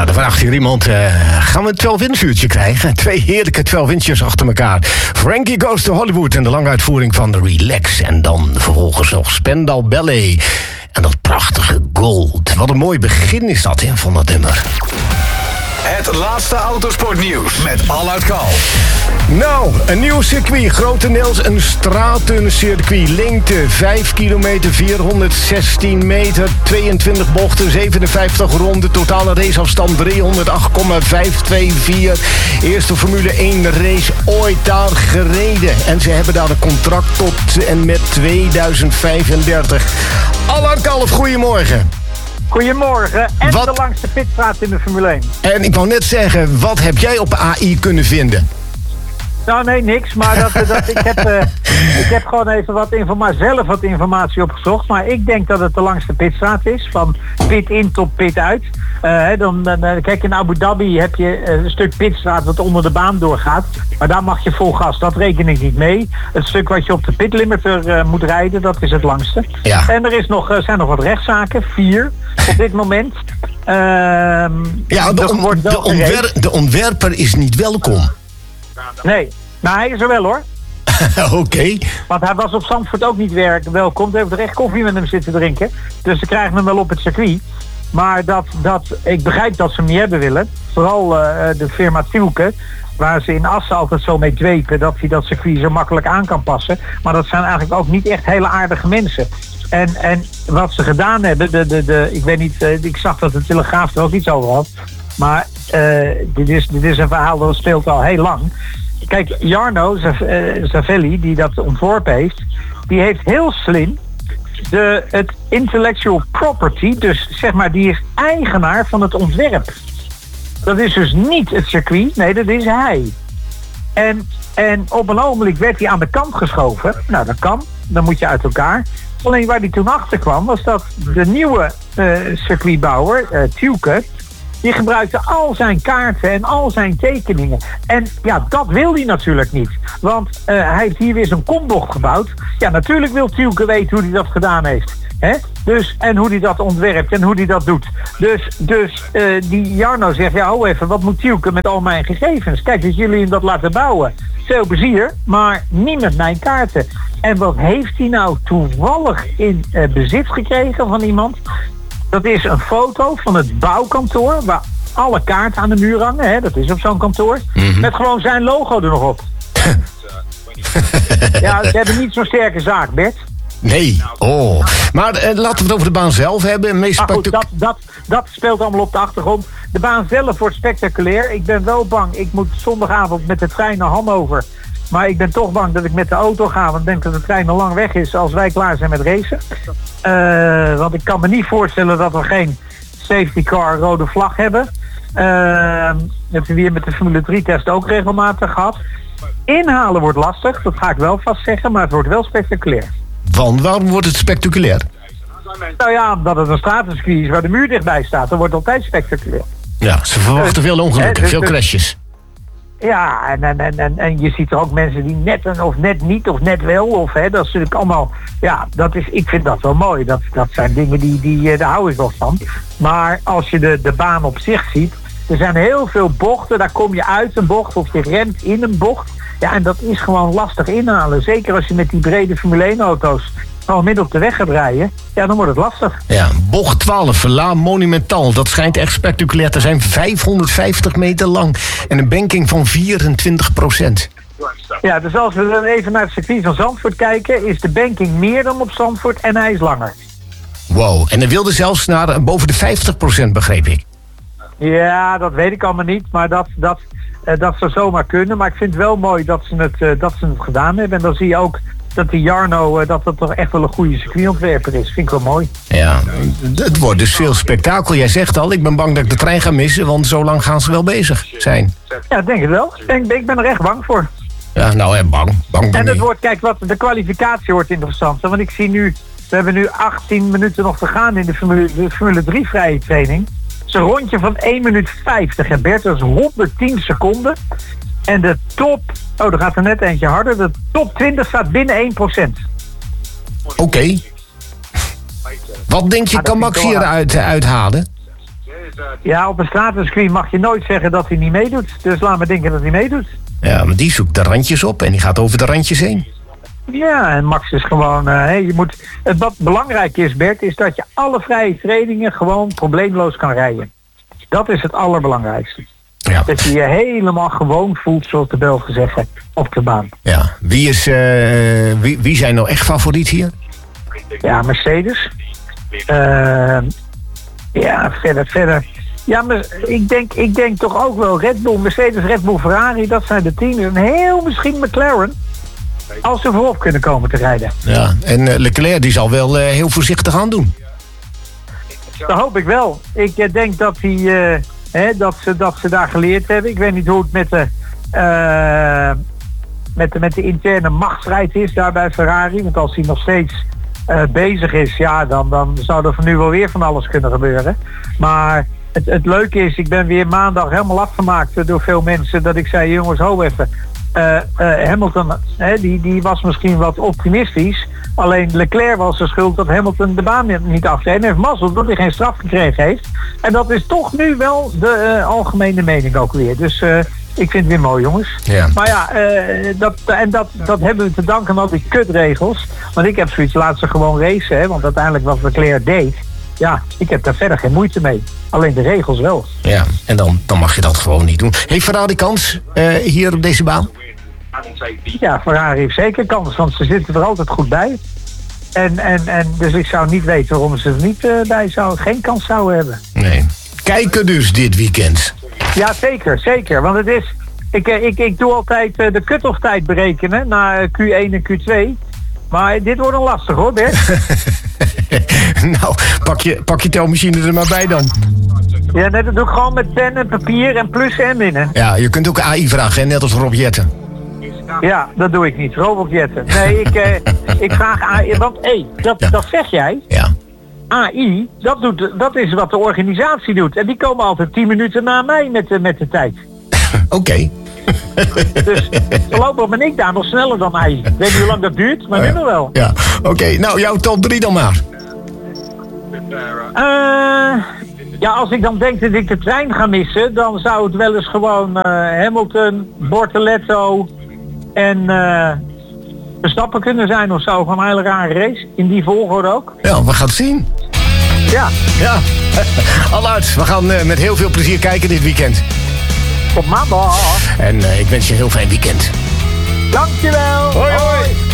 Ja, dan vraagt hier iemand, gaan we een 12-inch krijgen? 2 heerlijke 12-inches achter elkaar. Frankie Goes to Hollywood en de lange uitvoering van Relax. En dan vervolgens nog Spandau Ballet. En dat prachtige Gold. Wat een mooi begin is dat van dat nummer. Het laatste autosportnieuws met Allard Kalf. Nou, een nieuw circuit. Grotendeels een stratencircuit. Lengte 5 kilometer, 416 meter, 22 bochten, 57 ronden. Totale raceafstand 308,524. Eerste Formule 1 race ooit daar gereden. En ze hebben daar een contract tot en met 2035. Allard Kalf, goedemorgen. Goedemorgen. En de langste pitstraat in de Formule 1. En ik wou net zeggen, wat heb jij op AI kunnen vinden? Nou, nee, niks. Maar ik heb gewoon even wat informatie opgezocht. Maar ik denk dat het de langste pitstraat is. Van pit in tot pit uit. Kijk, in Abu Dhabi heb je een stuk pitstraat wat onder de baan doorgaat. Maar daar mag je vol gas. Dat reken ik niet mee. Het stuk wat je op de pitlimiter moet rijden, dat is het langste. Ja. En er zijn nog wat rechtszaken. 4 op dit moment. De ontwerper is niet welkom. Nee, maar hij is er wel hoor. Oké. Want hij was op Zandvoort ook niet welkom. Ze hebben er echt koffie met hem zitten drinken. Dus ze krijgen hem wel op het circuit. Maar ik begrijp dat ze hem niet hebben willen. Vooral de firma Tielke. Waar ze in Assen altijd zo mee dwepen. Dat hij dat circuit zo makkelijk aan kan passen. Maar dat zijn eigenlijk ook niet echt hele aardige mensen. En wat ze gedaan hebben. Ik weet niet. Ik zag dat de Telegraaf er ook iets over had. Maar dit is een verhaal dat speelt al heel lang. Kijk, Jarno Zavelli, die dat ontworpen heeft, die heeft heel slim het intellectual property, dus zeg maar, die is eigenaar van het ontwerp. Dat is dus niet het circuit, nee, dat is hij. En op een ogenblik werd hij aan de kant geschoven. Nou, dat kan, dan moet je uit elkaar. Alleen waar hij toen achter kwam, was dat de nieuwe circuitbouwer, Tielke, die gebruikte al zijn kaarten en al zijn tekeningen. En ja, dat wil hij natuurlijk niet. Want hij heeft hier weer zo'n kombocht gebouwd. Ja, natuurlijk wil Tielke weten hoe hij dat gedaan heeft. Hè? Dus, en hoe hij dat ontwerpt en hoe hij dat doet. Dus die Jarno zegt, ja, ho even, wat moet Tielke met al mijn gegevens? Kijk, als jullie hem dat laten bouwen, veel plezier, maar niet met mijn kaarten. En wat heeft hij nou toevallig in bezit gekregen van iemand? Dat is een foto van het bouwkantoor waar alle kaarten aan de muur hangen. Hè? Dat is op zo'n kantoor. Mm-hmm. Met gewoon zijn logo er nog op. Ja, ze hebben niet zo'n sterke zaak, Bert. Nee, oh. Maar laten we het over de baan zelf hebben. Dat speelt allemaal op de achtergrond. De baan zelf wordt spectaculair. Ik ben wel bang. Ik moet zondagavond met de trein naar Hannover. Maar ik ben toch bang dat ik met de auto ga. Want ik denk dat de trein al lang weg is als wij klaar zijn met racen. Want ik kan me niet voorstellen dat we geen safety car rode vlag hebben. Dat hebben we hier met de Formule 3 test ook regelmatig gehad. Inhalen wordt lastig, dat ga ik wel vast zeggen. Maar het wordt wel spectaculair. Want waarom wordt het spectaculair? Nou ja, omdat het een stratencircuit is waar de muur dichtbij staat. Dan wordt het altijd spectaculair. Ja, ze verwachten veel ongelukken, veel crashes. Ja, en je ziet er ook mensen die net of net niet of net wel. Of, hè, dat is natuurlijk allemaal. Ja, ik vind dat wel mooi. Dat zijn dingen daar hou ik wel van. Maar als je de baan op zich ziet. Er zijn heel veel bochten. Daar kom je uit een bocht of je remt in een bocht. Ja, en dat is gewoon lastig inhalen. Zeker als je met die brede Formule 1 auto's gewoon midden op de weg gaat rijden. Ja, dan wordt het lastig. Ja, bocht 12, La Monumental. Dat schijnt echt spectaculair te zijn. 550 meter lang. En een banking van 24%. Ja, dus als we dan even naar het circuit van Zandvoort kijken, is de banking meer dan op Zandvoort en hij is langer. Wow, en hij wilde zelfs naar boven de 50%, begreep ik. Ja, dat weet ik allemaal niet, maar dat zou zomaar kunnen. Maar ik vind het wel mooi dat ze het gedaan hebben. En dan zie je ook dat die Jarno, dat toch echt wel een goede circuitontwerper is. Vind ik wel mooi. Ja, het wordt dus veel spektakel. Jij zegt al, ik ben bang dat ik de trein ga missen, want zo lang gaan ze wel bezig zijn. Ja, ik denk het wel. Ik ben er echt bang voor. Ja, nou, bang en het wordt, kijk, de kwalificatie wordt interessant. Want ik zie nu, we hebben nu 18 minuten nog te gaan in de Formule 3 vrije training. Het is een rondje van 1 minuut 50. En Bert, dat is 110 seconden. En de top, er gaat er net eentje harder. De top 20 staat binnen 1%. Oké. Wat denk je, kan Max hier uithalen? Ja, op een stratencircuit mag je nooit zeggen dat hij niet meedoet. Dus laat me denken dat hij meedoet. Ja, maar die zoekt de randjes op en die gaat over de randjes heen. Ja, en Max is gewoon... wat belangrijk is, Bert, is dat je alle vrije trainingen gewoon probleemloos kan rijden. Dat is het allerbelangrijkste. Ja. Dat je je helemaal gewoon voelt, zoals de Belgen zeggen, op de baan. Ja, wie zijn nou echt favoriet hier? Ja, Mercedes. Verder. Ja, maar ik denk toch ook wel Red Bull, Mercedes, Red Bull, Ferrari, dat zijn de teams. En heel misschien McLaren, als ze voorop kunnen komen te rijden. Ja, en Leclerc die zal wel heel voorzichtig aan doen. Dat hoop ik wel. Ik denk dat dat ze daar geleerd hebben. Ik weet niet hoe het met de interne machtsstrijd is daar bij Ferrari. Want als hij nog steeds bezig is, ja, dan zou er van nu wel weer van alles kunnen gebeuren. Maar het leuke is, ik ben weer maandag helemaal afgemaakt door veel mensen dat ik zei, jongens, ho even. Hamilton, die was misschien wat optimistisch. Alleen Leclerc was de schuld dat Hamilton de baan niet afreed. En heeft mazzel dat hij geen straf gekregen heeft. En dat is toch nu wel de algemene mening ook weer. Dus ik vind het weer mooi, jongens. Ja. Maar ja, dat hebben we te danken aan die kutregels. Want ik heb zoiets, laat ze gewoon racen. Hè, want uiteindelijk wat Leclerc deed, ja, ik heb daar verder geen moeite mee. Alleen de regels wel. Ja, en dan mag je dat gewoon niet doen. Heeft Ferrari kans hier op deze baan? Ja, Ferrari heeft zeker kans, want ze zitten er altijd goed bij. En dus ik zou niet weten waarom ze er niet geen kans zouden hebben. Nee. Kijken dus dit weekend. Ja, zeker. Want het is... Ik doe altijd de cut-off tijd berekenen na Q1 en Q2. Maar dit wordt een lastig hoor, Bert. Nou, pak je telmachine er maar bij dan. Ja, net dat doe ik gewoon met pen en papier en plussen en minnen. Ja, je kunt ook AI vragen, hè? Net als Rob Jetten. Ja, dat doe ik niet. Robotjetten. Nee, ik vraag AI. Want dat zeg jij. Ja. AI, dat is wat de organisatie doet. En die komen altijd 10 minuten na mij met de tijd. Oké. Dus voorlopig ben ik daar nog sneller dan AI. Ik weet niet hoe lang dat duurt, maar nu nog wel. Ja, oké. Nou, jouw top 3 dan maar. Ja, als ik dan denk dat ik de trein ga missen, dan zou het wel eens gewoon Hamilton, Bortoletto en Verstappen kunnen zijn of zo. Van een hele rare race. In die volgorde ook. Ja, we gaan het zien. Ja. Ja. Allard, we gaan met heel veel plezier kijken dit weekend. Tot maandag. En ik wens je een heel fijn weekend. Dankjewel. Hoi, hoi.